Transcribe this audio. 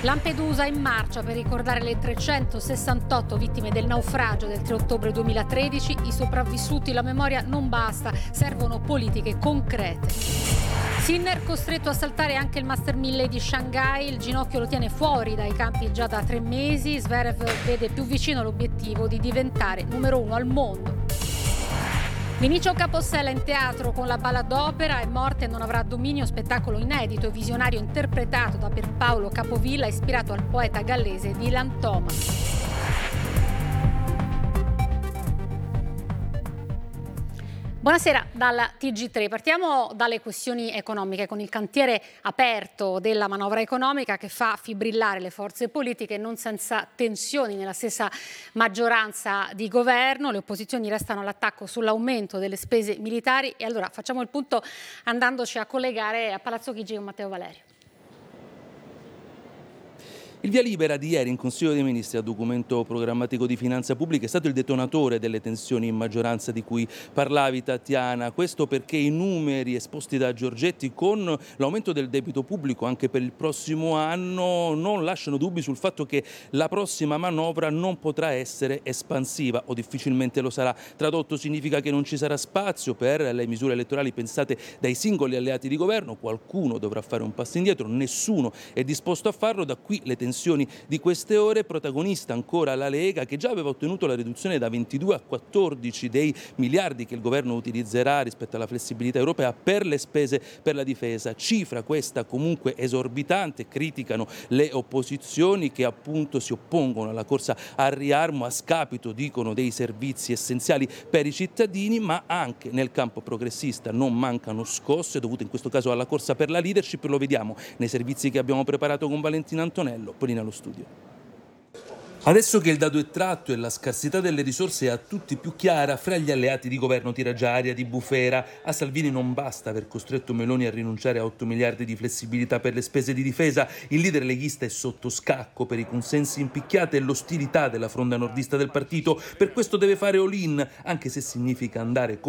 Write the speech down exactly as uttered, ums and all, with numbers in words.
Lampedusa in marcia per ricordare le trecentosessantotto vittime del naufragio del tre ottobre duemilatredici. I sopravvissuti, la memoria non basta, servono politiche concrete. Sinner costretto a saltare anche il Master mille di Shanghai, il ginocchio lo tiene fuori dai campi già da tre mesi. Zverev vede più vicino l'obiettivo di diventare numero uno al mondo. Vinicio Capossela in teatro con la Balla d'Opera, È morte e non avrà dominio, spettacolo inedito e visionario interpretato da Pierpaolo Capovilla, ispirato al poeta gallese Dylan Thomas. Buonasera dalla T G tre. Partiamo dalle questioni economiche, con il cantiere aperto della manovra economica che fa fibrillare le forze politiche, non senza tensioni nella stessa maggioranza di governo. Le opposizioni restano all'attacco sull'aumento delle spese militari e allora facciamo il punto andandoci a collegare a Palazzo Chigi con Matteo Valerio. Il via libera di ieri in Consiglio dei Ministri al documento programmatico di finanza pubblica è stato il detonatore delle tensioni in maggioranza di cui parlavi, Tatiana. Questo perché i numeri esposti da Giorgetti con l'aumento del debito pubblico anche per il prossimo anno non lasciano dubbi sul fatto che la prossima manovra non potrà essere espansiva o difficilmente lo sarà. Tradotto significa che non ci sarà spazio per le misure elettorali pensate dai singoli alleati di governo. Qualcuno dovrà fare un passo indietro, nessuno è disposto a farlo. Da qui le tensioni di queste ore, protagonista ancora la Lega, che già aveva ottenuto la riduzione da ventidue a quattordici dei miliardi che il governo utilizzerà rispetto alla flessibilità europea per le spese per la difesa. Cifra questa comunque esorbitante, criticano le opposizioni che appunto si oppongono alla corsa al riarmo a scapito, dicono, dei servizi essenziali per i cittadini, ma anche nel campo progressista non mancano scosse dovute in questo caso alla corsa per la leadership. Lo vediamo nei servizi che abbiamo preparato con Valentina Antonello. Polina allo studio. Adesso che il dato è tratto e la scarsità delle risorse è a tutti più chiara, fra gli alleati di governo tira già aria di bufera. A Salvini non basta aver costretto Meloni a rinunciare a otto miliardi di flessibilità per le spese di difesa. Il leader leghista è sotto scacco per i consensi impicchiati e l'ostilità della fronda nordista del partito. Per questo deve fare all-in, anche se significa andare